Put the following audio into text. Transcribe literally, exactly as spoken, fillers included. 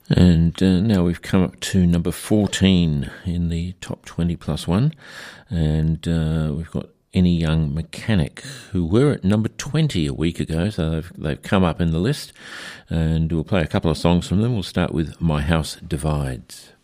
And uh, now we've come up to number fourteen in the top twenty plus one. And uh, we've got Any Young Mechanic, who were at number twenty a week ago. So they've, they've come up in the list. And we'll play a couple of songs from them. We'll start with My House Divides.